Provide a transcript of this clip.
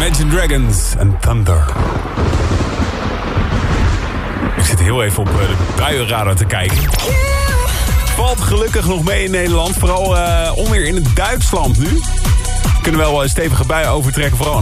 Imagine Dragons en Thunder. Ik zit heel even op de buienradar te kijken. Valt gelukkig nog mee in Nederland. Vooral onweer in Duitsland nu. Kunnen wel stevige buien overtrekken. Vooral